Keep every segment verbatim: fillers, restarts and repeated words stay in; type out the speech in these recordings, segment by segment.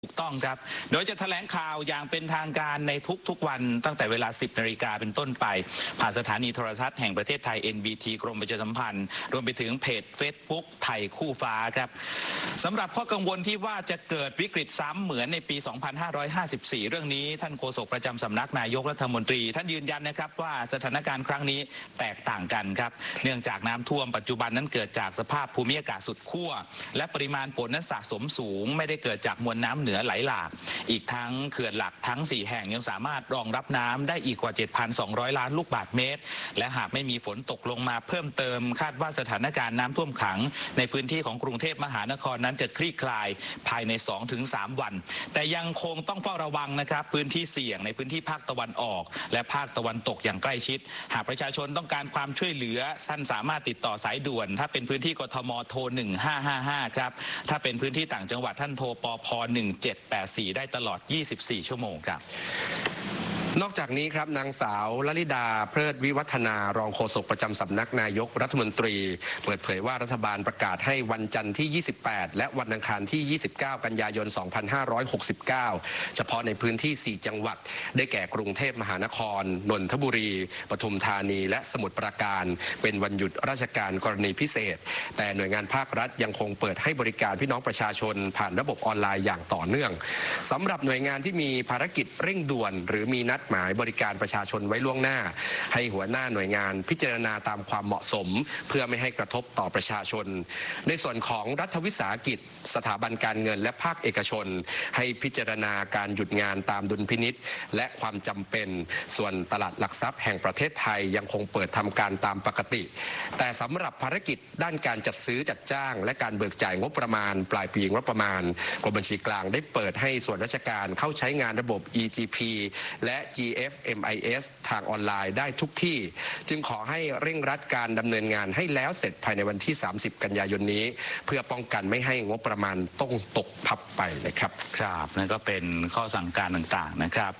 ถูกต้องครับโดยจะแถลงข่าวอย่างเป็นทางการในทุกๆวันตั้งแต่เวลา สิบนาฬิกาเป็นต้นไปผ่านสถานีโทรทัศน์แห่งประเทศไทย เอ็น บี ที กรมประชาสัมพันธ์รวมไปถึงเพจ Facebook ไทยคู่ฟ้าครับสำหรับข้อกังวลที่ว่าจะเกิดวิกฤตซ้ำเหมือนในปี สองพันห้าร้อยห้าสิบสี่ เรื่องนี้ท่านโฆษกประจำสำนักนายกรัฐมนตรีท่านยืนยันนะครับว่าสถานการณ์ครั้งนี้แตกต่างกันครับเนื่องจากน้ำท่วมปัจจุบันนั้นเกิดจากสภาพภูมิอากาศสุดขั้วและปริมาณฝนนั้นสะสมสูงไม่ได้เกิดจากมวลน้ำเหนือไหลหลากอีกทั้งเขื่อนหลักทั้งสี่แห่งยังสามารถรองรับน้ำได้อีกกว่า เจ็ดพันสองร้อย ล้านลูกบาศก์เมตรและหากไม่มีฝนตกลงมาเพิ่มเติมคาดว่าสถานการณ์น้ำท่วมขังในพื้นที่ของกรุงเทพมหานครนั้นจะคลี่คลายภายใน สองถึงสาม วันแต่ยังคงต้องเฝ้าระวังนะครับพื้นที่เสี่ยงในพื้นที่ภาคตะวันออกและภาคตะวันตกอย่างใกล้ชิดหากประชาชนต้องการความช่วยเหลือท่านสามารถติดต่อสายด่วนถ้าเป็นพื้นที่กทมโทรหนึ่งห้าห้าห้าครับถ้าเป็นพื้นที่ต่างจังหวัดท่านโทรปพหนึ่งเจ็ดแปดสี่ได้ตลอดยี่สิบสี่ชั่วโมงครับนอกจากนี้ครับนางสาวลลิดาเพลิดวิวัฒนารองโฆษกประจำสำนักนายกรัฐมนตรีเปิดเผยว่ารัฐบาลประกาศให้วันจันทร์ที่ยี่สิบแปดและวันอังคารที่ยี่สิบเก้ากันยายนสองพันห้าร้อยหกสิบเก้าเฉพาะในพื้นที่สี่จังหวัดได้แก่กรุงเทพมหานครนนทบุรีปทุมธานีและสมุทรปราการเป็นวันหยุดราชการกรณีพิเศษแต่หน่วยงานภาครัฐยังคงเปิดให้บริการพี่น้องประชาชนผ่านระบบออนไลน์อย่างต่อเนื่องสำหรับหน่วยงานที่มีภารกิจเร่งด่วนหรือมีนัดหมายบริการประชาชนไว้ล่วงหน้าให้หัวหน้าหน่วยงานพิจารณาตามความเหมาะสมเพื่อไม่ให้กระทบต่อประชาชนในส่วนของรัฐวิสาหกิจสถาบันการเงินและภาคเอกชนให้พิจารณาการหยุดงานตามดุลพินิจและความจำเป็นส่วนตลาดหลักทรัพย์แห่งประเทศไทยยังคงเปิดทำการตามปกติแต่สำหรับภารกิจด้านการจัดซื้อจัดจ้างและการเบิกจ่ายงบประมาณปลายปีงบประมาณกรมบัญชีกลางได้เปิดให้ส่วนราชการเข้าใช้งานระบบ อี จี พี และ จี เอฟ เอ็ม ไอ เอส ทางออนไลน์ได้ทุกที่จึงขอให้เร่งรัดการดำเนินงานให้แล้วเสร็จภายในวันที่สามสิบกันยายนนี้เพื่อป้องกันไม่ให้งบประมาณต้องตกพับไปนะครับครับนั่นก็เป็นข้อสั่งการต่างๆนะครับ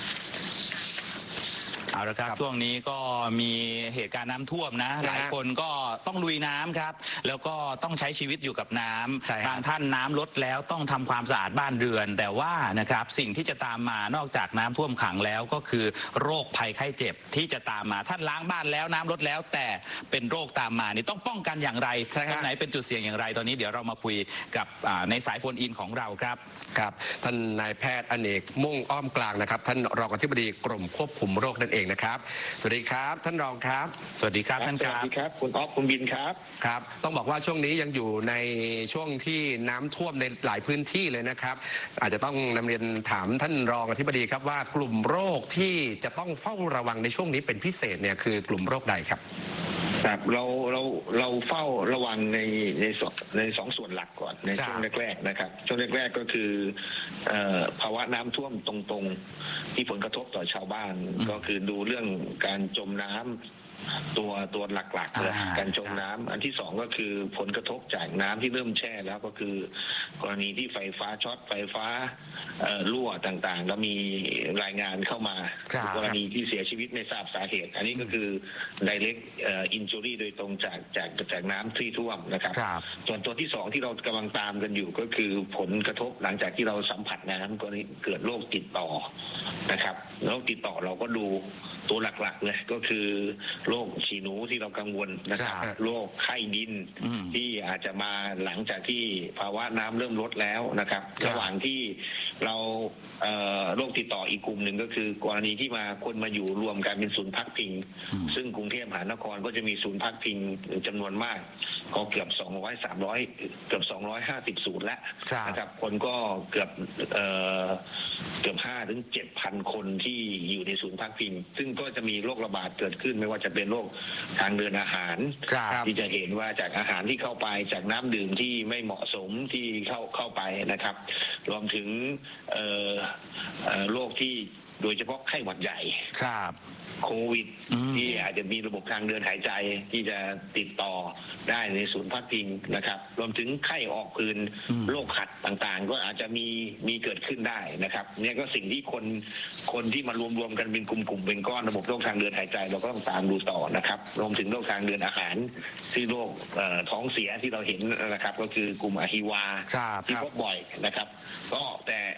เอาละครับช่วงนี้ก็มีเหตุการณ์น้ำท่วมนะหลายคนก็ต้องลุยน้ำครับแล้วก็ต้องใช้ชีวิตอยู่กับน้ำบางท่านน้ำลดแล้วต้องทำความสะอาดบ้านเรือนแต่ว่านะครับสิ่งที่จะตามมานอกจากน้ำท่วมขังแล้วก็คือโรคภัยไข้เจ็บที่จะตามมาท่านล้างบ้านแล้วน้ำลดแล้วแต่เป็นโรคตามมานี่ต้องป้องกันอย่างไรตรงไหนเป็นจุดเสี่ยงอย่างไรตอนนี้เดี๋ยวเรามาคุยกับในสายโฟนอินของเราครับครับท่านนายแพทย์อเนกมุ่งอ้อมกลางนะครับท่านรองอธิบดีกรมควบคุมโรคนั่นเองนะครับสวัสดีครับท่านรองครับสวัสดีครับท่านครับสวัสดีครับคุณอ๊อฟคุณบินครับครับต้องบอกว่าช่วงนี้ยังอยู่ในช่วงที่น้ำท่วมในหลายพื้นที่เลยนะครับอาจจะต้องนำเรียนถามท่านรองอธิบดีครับว่ากลุ่มโรคที่จะต้องเฝ้าระวังในช่วงนี้เป็นพิเศษเนี่ยคือกลุ่มโรคใดครับครับเราเราเราเฝ้าระวังในในสองในสองส่วนหลักก่อนในช่วงแรกๆนะครับช่วงแรกๆก็คือภาวะน้ำท่วมตรงๆที่ผลกระทบต่อชาวบ้านก็คือดูเรื่องการจมน้ำตัวตัวหลักๆเลยการจมน้ำอันที่สองก็คือผลกระทบจากน้ำที่เริ่มแช่แล้วก็คือกรณีที่ไฟฟ้าช็อตไฟฟ้ารั่วต่างๆแล้วมีรายงานเข้ามากรณีที่เสียชีวิตไม่ทราบสาเหตุอันนี้ก็คือ direct injury โดยตรงจากจากจากน้ำที่ท่วมนะครับส่วนตัวที่สองที่เรากำลังตามกันอยู่ก็คือผลกระทบหลังจากที่เราสัมผัสน้ำก็เกิดโรคติดต่อนะครับโรคติดต่อเราก็ดูตัวหลักๆเลยก็คือโรคฉี่หนูที่เรากังวลนะครับโรคไข้ดินที่อาจจะมาหลังจากที่ภาวะน้ำเริ่มลดแล้วนะครับระหว่างที่เราโรคติดต่ออีกกลุ่มหนึ่งก็คือกรณีที่มาคนมาอยู่รวมกันเป็นศูนย์พักพิงซึ่งกรุงเทพมหานครก็จะมีศูนย์พักพิงจำนวนมากก็เกือบสองร้อย สามร้อยเกือบสองร้อยห้าสิบศูนย์แล้วนะครับคนก็เกือบเอ่อเกือบห้าถึงเจ็ดพันคนที่อยู่ในศูนย์พักพิงซึ่งก็จะมีโรคระบาดเกิดขึ้นไม่ว่าจะเป็นโรคทางเดินอาหารที่จะเห็นว่าจากอาหารที่เข้าไปจากน้ำดื่มที่ไม่เหมาะสมที่เข้าเข้าไปนะครับรวมถึงโรคที่โดยเฉพาะไข้หวัดใหญ่โควิดที่อาจจะมีระบบทางเดินหายใจที่จะติดต่อได้ในศูนย์พักพิงนะครับรวมถึงไข้ออกพื้นโรคขัดต่างๆก็อาจจะมีมีเกิดขึ้นได้นะครับเนี่ยก็สิ่งที่คนคนที่มารวมๆกันเป็นกลุ่มๆเป็นก้อนระบบโรคทางเดินหายใจเราก็ต้องตามดูต่อนะครับรวมถึงโรคทางเดินอาหารที่โรคท้องเสียที่เราเห็นนะครับก็คือกลุ่มอะฮิวาที่พบบ่อยนะครับก็แต่